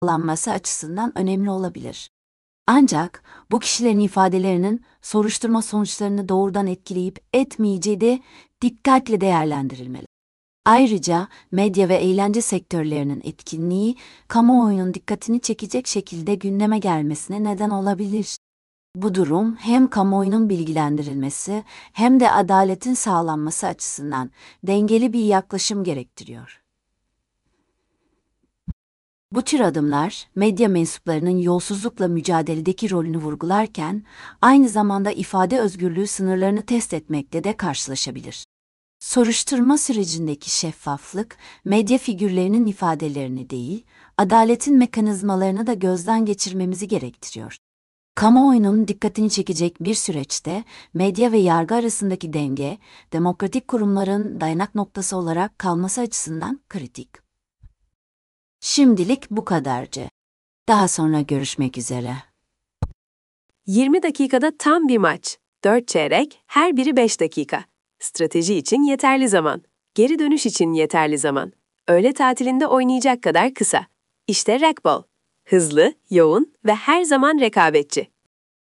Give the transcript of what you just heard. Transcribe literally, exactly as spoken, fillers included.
sağlanması açısından önemli olabilir. Ancak bu kişilerin ifadelerinin soruşturma sonuçlarını doğrudan etkileyip etmeyeceği de dikkatle değerlendirilmeli. Ayrıca medya ve eğlence sektörlerinin etkinliği, kamuoyunun dikkatini çekecek şekilde gündeme gelmesine neden olabilir. Bu durum hem kamuoyunun bilgilendirilmesi hem de adaletin sağlanması açısından dengeli bir yaklaşım gerektiriyor. Bu tür adımlar, medya mensuplarının yolsuzlukla mücadeledeki rolünü vurgularken, aynı zamanda ifade özgürlüğü sınırlarını test etmekle de karşılaşabilir. Soruşturma sürecindeki şeffaflık, medya figürlerinin ifadelerini değil, adaletin mekanizmalarını da gözden geçirmemizi gerektiriyor. Kamuoyunun dikkatini çekecek bir süreçte, medya ve yargı arasındaki denge, demokratik kurumların dayanak noktası olarak kalması açısından kritik. Şimdilik bu kadarcı. Daha sonra görüşmek üzere. yirmi dakikada tam bir maç. dört çeyrek, her biri beş dakika. Strateji için yeterli zaman. Geri dönüş için yeterli zaman. Öğle tatilinde oynayacak kadar kısa. İşte racquetball. Hızlı, yoğun ve her zaman rekabetçi.